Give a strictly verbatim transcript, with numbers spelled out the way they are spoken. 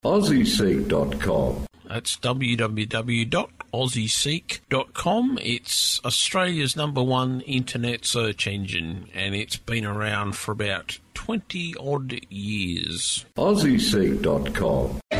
Aussie Seek dot com. That's w w w dot aussie seek dot com. It's Australia's number one internet search engine, and it's been around for about twenty odd years. Aussie Seek dot com.